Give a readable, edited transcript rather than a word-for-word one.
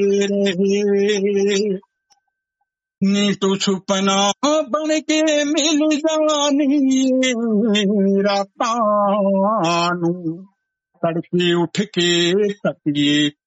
रहे। नी तो सुपना बन के मिल जानी रातां नू, तड़के उठ के तकिए